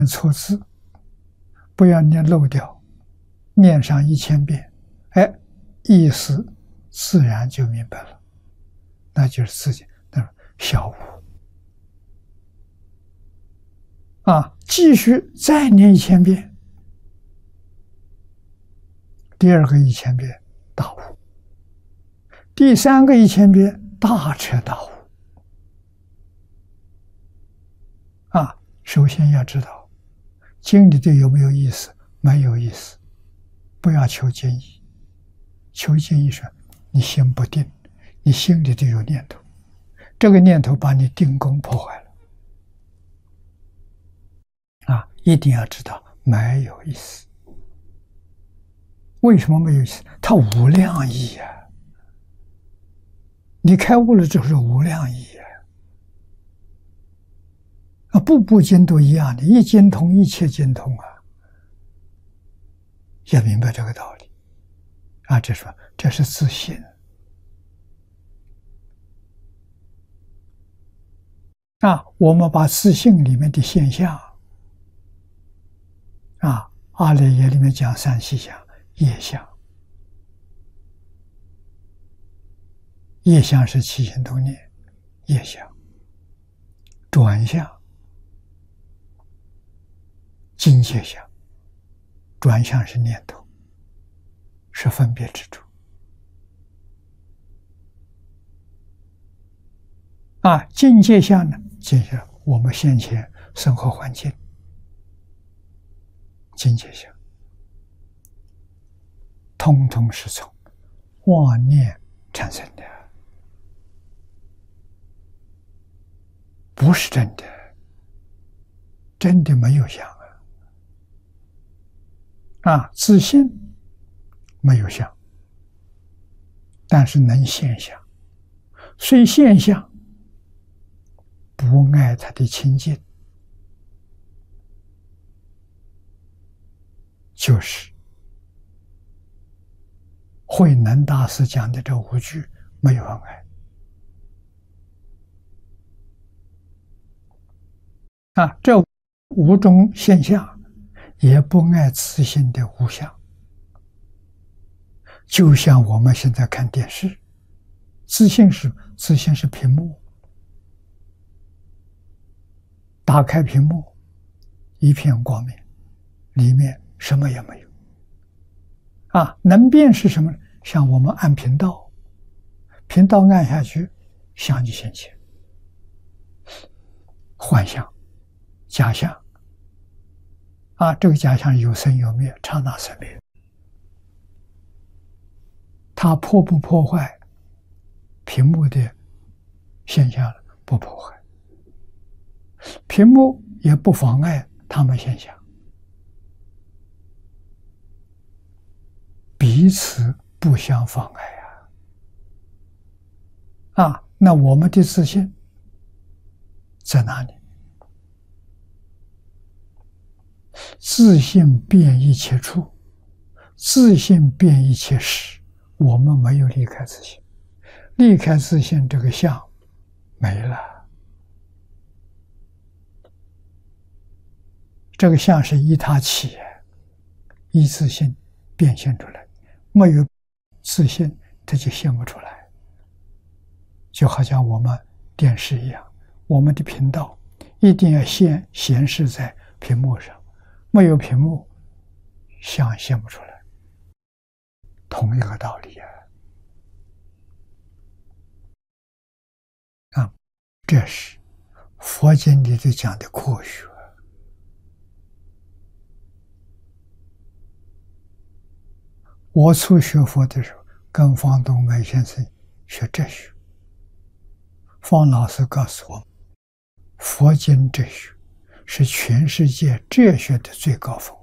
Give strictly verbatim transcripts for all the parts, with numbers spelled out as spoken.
错字，不要念漏掉，念上一千遍，哎，意思自然就明白了，那就是自己那小悟啊。继续再念一千遍，第二个一千遍大悟，第三个一千遍大彻大悟啊。首先要知道经里头有没有意思，没有意思，不要求经义。求经义说你心不定，你心里头有念头，这个念头把你定功破坏了啊！一定要知道没有意思。为什么没有意思？它无量义啊！你开悟了之后是无量义啊！啊，步步经都一样的，一经通一切经通啊！要明白这个道理啊！这说这是自信啊！我们把自信里面的现象啊，阿赖耶里面讲三细相、业相，业相是起心动念，业相；转向、境界相，转向是念头，是分别之处啊。境界相呢，就是我们现前生活环境，境界相，通通是从妄念产生的，不是真的，真的没有相啊！啊，自信没有相，但是能现象，虽现象，不爱他的清净，就是慧能大师讲的这五句没有爱啊，这五种现象也不爱自信的无相。就像我们现在看电视，自信是自信是屏幕，打开屏幕一片光明，里面什么也没有啊。能变是什么？像我们按频道，频道按下去，相就现前，幻象、假象啊，这个假象有生有灭，刹那生灭，它破不破坏屏幕的现象？不破坏，屏幕也不妨碍它们现象，彼此不相妨碍啊！啊，那我们的自信在哪里？自信遍一切处，自信遍一切时，我们没有离开自信，离开自信，这个相没了。这个相是依他起，依自信变现出来，没有自信，它就现不出来。就好像我们电视一样，我们的频道一定要显显示在屏幕上，没有屏幕，相现不出来。同一个道理啊！啊，这是佛经里头讲的科学。我初学佛的时候，跟方东梅先生学哲学，方老师告诉我们，佛经哲学是全世界哲学的最高峰。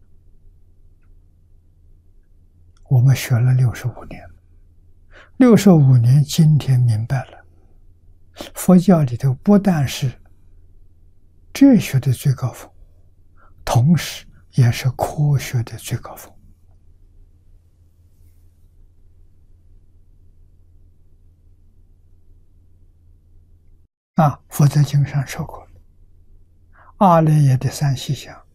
我们学了六十五年，六十五年，今天明白了，佛教里头不但是哲学的最高峰，同时也是科学的最高峰。啊，佛在经上说过了， 阿赖耶的三细相